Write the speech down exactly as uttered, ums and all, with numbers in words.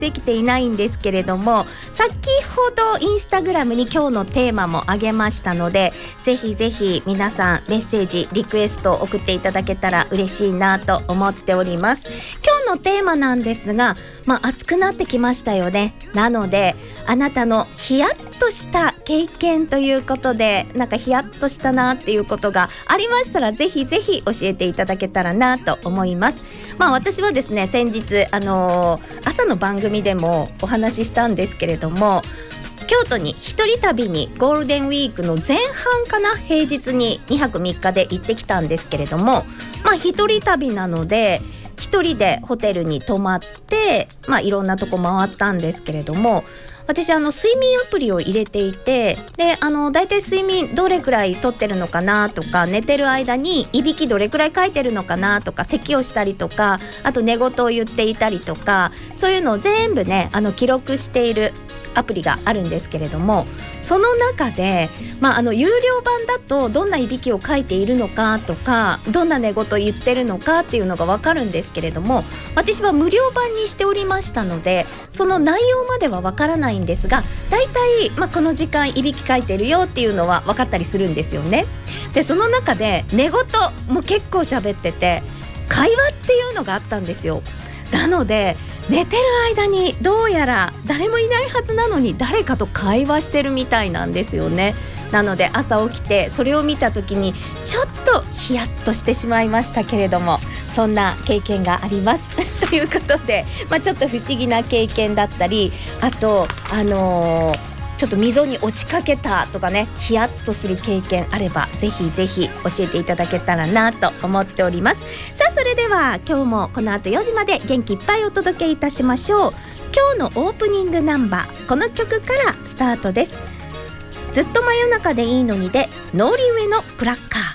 できていないんですけれども、先ほどインスタグラムに今日のテーマもあげましたので、ぜひぜひ皆さんメッセージリクエストを送っていただけたら嬉しいなと思っております。今日のテーマなんですが、まあ暑くなってきましたよね。なのであなたのヒヤッとした経験ということで、なんかヒヤッとしたなっていうことがありましたら、ぜひぜひ教えていただけたらなと思います。まあ私はですね、先日あのー、朝の番組でもお話ししたんですけれども、京都に一人旅にゴールデンウィークの前半かな、平日ににはくみっかで行ってきたんですけれども、まあ一人旅なので一人でホテルに泊まって、まあいろんなとこ回ったんですけれども、私あの睡眠アプリを入れていて、であのだいたい睡眠どれくらいとってるのかなとか、寝てる間にいびきどれくらいかいてるのかなとか、咳をしたりとか、あと寝言を言っていたりとか、そういうのを全部ねあの記録しているアプリがあるんですけれども、その中で、まあ、あの有料版だとどんないびきをかいているのかとか、どんな寝言を言ってるのかっていうのが分かるんですけれども、私は無料版にしておりましたので、その内容までは分からないんですが、だいたい、まあ、この時間いびきかいてるよっていうのは分かったりするんですよね。でその中で寝言も結構喋ってて、会話っていうのがあったんですよ。なので寝てる間にどうやら誰もいないはずなのに誰かと会話してるみたいなんですよね。なので朝起きてそれを見た時にちょっとヒヤッとしてしまいましたけれども、そんな経験がありますということで、まあ、ちょっと不思議な経験だったり、あとあのーちょっと溝に落ちかけたとかね、ヒヤッとする経験あればぜひぜひ教えていただけたらなと思っております。さあそれでは今日もこの後よじまで元気いっぱいお届けいたしましょう。今日のオープニングナンバー、この曲からスタートです。ずっと真夜中でいいのにでノーリンウェのクラッカー。